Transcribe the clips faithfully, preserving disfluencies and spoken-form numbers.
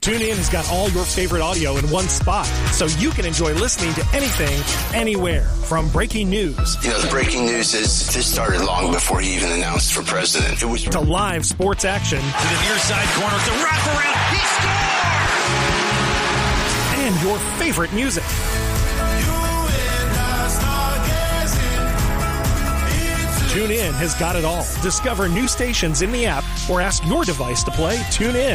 TuneIn has got all your favorite audio in one spot, so you can enjoy listening to anything, anywhere. From breaking news. You know, the breaking news is this started long before he even announced for president. It was to live sports action. To the near side corner, the wraparound, he And scores! your favorite music. TuneIn has got it all. Discover new stations in the app or ask your device to play TuneIn.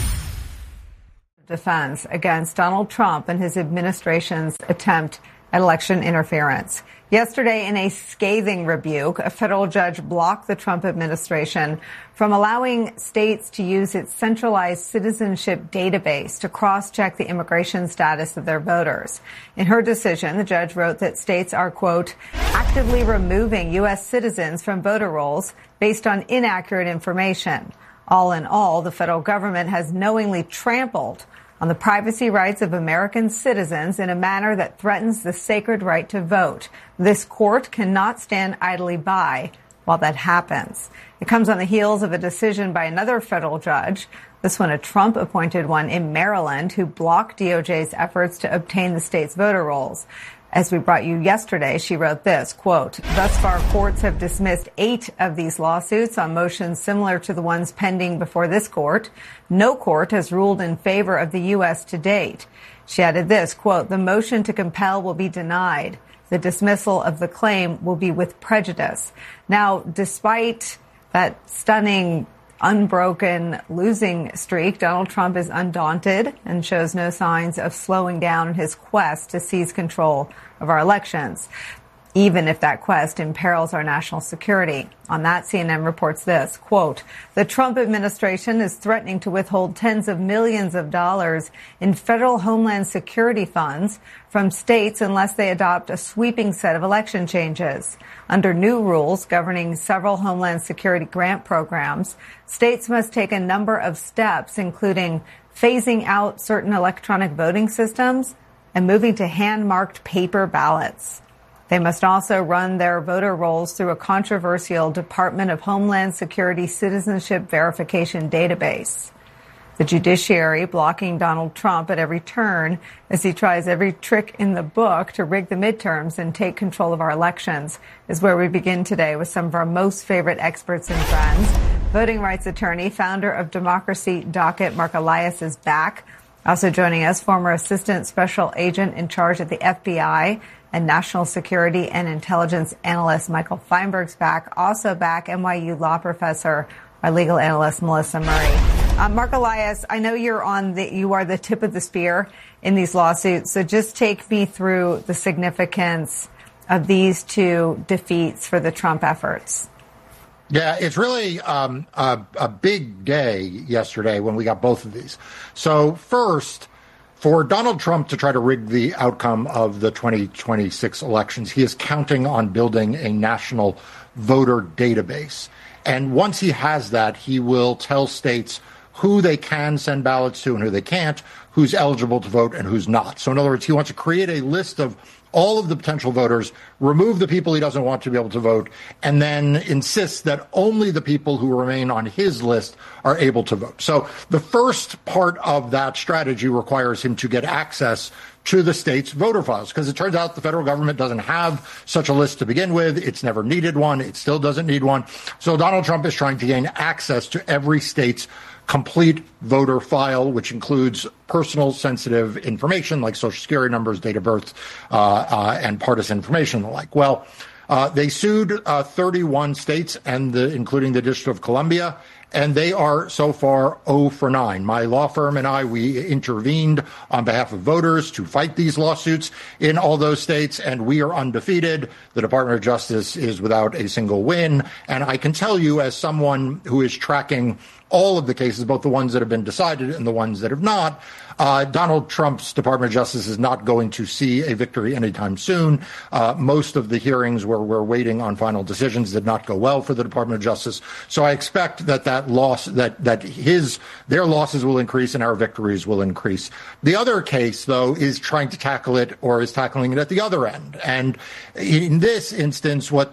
Defense against Donald Trump and his administration's attempt at election interference. Yesterday, in a scathing rebuke, a federal judge blocked the Trump administration from allowing states to use its centralized citizenship database to cross-check the immigration status of their voters. In her decision, the judge wrote that states are, quote, actively removing U S citizens from voter rolls based on inaccurate information. All in all, the federal government has knowingly trampled on the privacy rights of American citizens in a manner that threatens the sacred right to vote. This court cannot stand idly by while that happens. It comes on the heels of a decision by another federal judge, this one a Trump-appointed one in Maryland, who blocked D O J's efforts to obtain the state's voter rolls. As we brought you yesterday, she wrote this, quote, thus far, courts have dismissed eight of these lawsuits on motions similar to the ones pending before this court. No court has ruled in favor of the U S to date. She added this, quote, the motion to compel will be denied. The dismissal of the claim will be with prejudice. Now, despite that stunning unbroken losing streak, Donald Trump is undaunted and shows no signs of slowing down in his quest to seize control of our elections, even if that quest imperils our national security. On that, C N N reports this, quote, the Trump administration is threatening to withhold tens of millions of dollars in federal homeland security funds from states unless they adopt a sweeping set of election changes. Under new rules governing several homeland security grant programs, states must take a number of steps, including phasing out certain electronic voting systems and moving to hand-marked paper ballots. They must also run their voter rolls through a controversial Department of Homeland Security citizenship verification database. The judiciary blocking Donald Trump at every turn as he tries every trick in the book to rig the midterms and take control of our elections is where we begin today with some of our most favorite experts and friends. Voting rights attorney, founder of Democracy Docket, Mark Elias, is back. Also joining us, former assistant special agent in charge at the F B I and national security and intelligence analyst Michael Feinberg's back. Also back, N Y U law professor, our legal analyst Melissa Murray. Uh, Mark Elias, I know you're on the, you are the tip of the spear in these lawsuits. So just take me through the significance of these two defeats for the Trump efforts. Yeah, it's really um, a, a big day yesterday when we got both of these. So first, for Donald Trump to try to rig the outcome of the twenty twenty-six elections, he is counting on building a national voter database. And once he has that, he will tell states who they can send ballots to and who they can't, who's eligible to vote and who's not. So in other words, he wants to create a list of all of the potential voters, remove the people he doesn't want to be able to vote, and then insist that only the people who remain on his list are able to vote. So the first part of that strategy requires him to get access to the state's voter files, because it turns out the federal government doesn't have such a list to begin with. It's never needed one. It still doesn't need one. So Donald Trump is trying to gain access to every state's complete voter file, which includes personal sensitive information like social security numbers, date of birth, uh, uh, and partisan information and the like. Well, uh, they sued uh, thirty-one states, and the, including the District of Columbia, and they are so far oh for nine. My law firm and I, we intervened on behalf of voters to fight these lawsuits in all those states, and we are undefeated. The Department of Justice is without a single win. And I can tell you, as someone who is tracking all of the cases, both the ones that have been decided and the ones that have not, uh, Donald Trump's Department of Justice is not going to see a victory anytime soon. Uh, most of the hearings where we're waiting on final decisions did not go well for the Department of Justice. So I expect that that loss, that, that his, their losses will increase and our victories will increase. The other case, though, is trying to tackle it, or is tackling it at the other end. And in this instance, what, what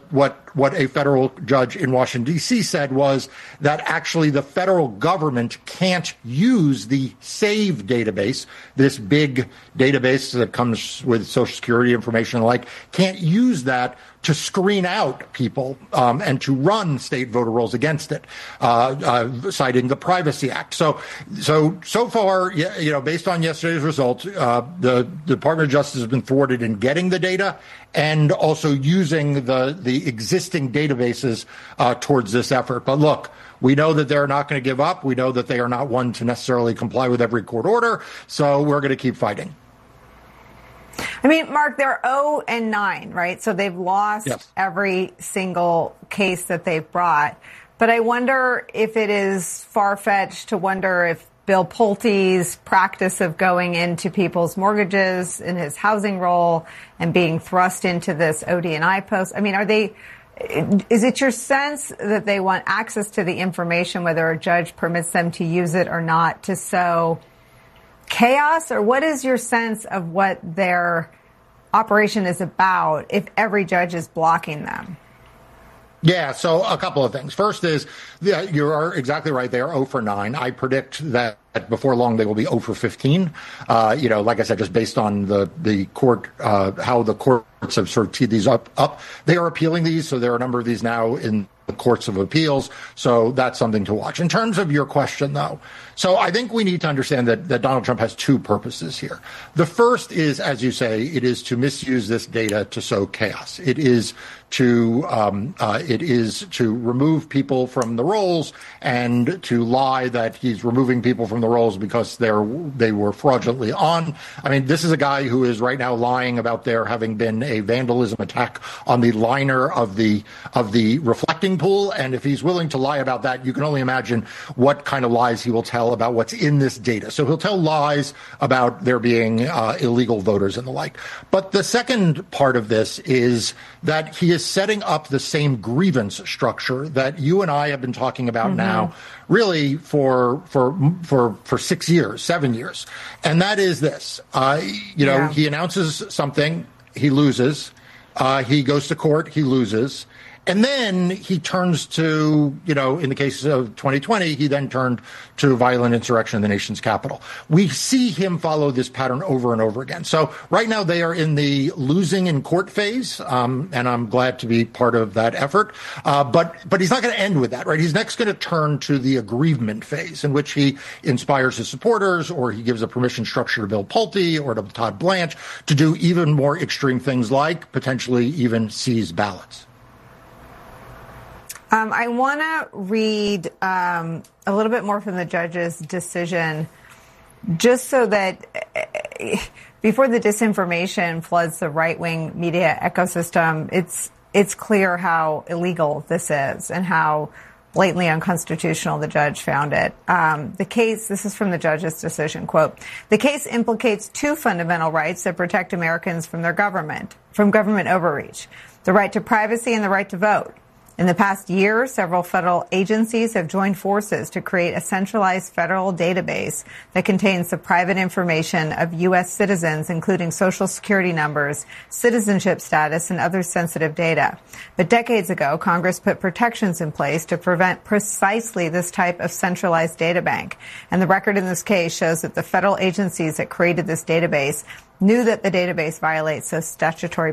what a federal judge in Washington, D C said was that actually the federal government can't use the SAVE database, this big database that comes with Social Security information and the like, can't use that to screen out people um, and to run state voter rolls against it, uh, uh, citing the Privacy Act. So, so, so far, you know, based on yesterday's results, uh, the, the Department of Justice has been thwarted in getting the data and also using the, the existing databases uh, towards this effort. But look, we know that they're not going to give up. We know that they are not one to necessarily comply with every court order. So we're going to keep fighting. I mean, Mark, they're oh and nine, right? So they've lost yes. every single case that they've brought. But I wonder if it is far-fetched to wonder if Bill Pulte's practice of going into people's mortgages in his housing role and being thrust into this O D and I post. I mean, are they, is it your sense that they want access to the information, whether a judge permits them to use it or not, to sow chaos? Or what is your sense of what their operation is about if every judge is blocking them? Yeah, so a couple of things. First is, yeah, you are exactly right. They are oh for nine. I predict that before long they will be oh for fifteen. Uh, you know, like I said, just based on the, the court, uh, how the courts have sort of teed these up, up. They are appealing these, so there are a number of these now in the courts of appeals. So that's something to watch. In terms of your question, though, so I think we need to understand that, that Donald Trump has two purposes here. The first is, as you say, it is to misuse this data to sow chaos. It is to um, uh, it is to remove people from the rolls and to lie that he's removing people from the rolls because they're they were fraudulently on. I mean, this is a guy who is right now lying about there having been a vandalism attack on the liner of the of the reflecting pool, and if he's willing to lie about that, you can only imagine what kind of lies he will tell about what's in this data. So he'll tell lies about there being uh, illegal voters and the like. But the second part of this is that he is setting up the same grievance structure that you and I have been talking about mm-hmm. now, really for for for for six years, seven years, and that is this: uh, you know, yeah. he announces something, he loses, uh, he goes to court, he loses. And then he turns to, you know, in the case of twenty twenty, he then turned to violent insurrection in the nation's capital. We see him follow this pattern over and over again. So right now they are in the losing in court phase, um, and I'm glad to be part of that effort. Uh, but but he's not going to end with that, right? He's next going to turn to the aggrievement phase, in which he inspires his supporters, or he gives a permission structure to Bill Pulte or to Todd Blanche to do even more extreme things, like potentially even seize ballots. Um, I want to read um, a little bit more from the judge's decision, just so that uh, before the disinformation floods the right-wing media ecosystem, it's it's clear how illegal this is and how blatantly unconstitutional the judge found it. Um, the case, this is from the judge's decision, quote, the case implicates two fundamental rights that protect Americans from their government, from government overreach, the right to privacy and the right to vote. In the past year, several federal agencies have joined forces to create a centralized federal database that contains the private information of U S citizens, including social security numbers, citizenship status, and other sensitive data. But decades ago, Congress put protections in place to prevent precisely this type of centralized data bank. And the record in this case shows that the federal agencies that created this database knew that the database violates those statutory